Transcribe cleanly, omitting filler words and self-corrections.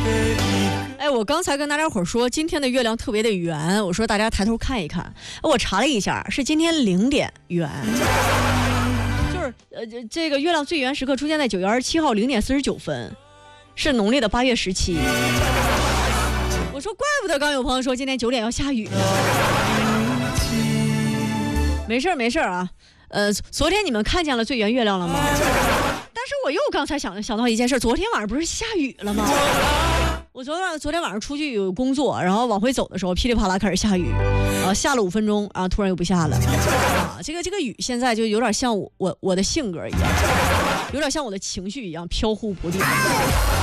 哎，我刚才跟大家伙儿说，今天的月亮特别的圆，我说大家抬头看一看。我查了一下，是今天0点圆，就是这个月亮最圆时刻出现在9月27号0点49分，是农历的8月17。我说怪不得刚有朋友说今天9点要下雨呢。没事没事啊，昨天你们看见了最圆月亮了吗？但是我又刚才想到一件事，昨天晚上不是下雨了吗？我昨天晚上出去有工作，然后往回走的时候，噼里啪啦开始下雨，下了5分钟，突然又不下了。这个雨现在就有点像我的性格一样，有点像我的情绪一样飘忽不定。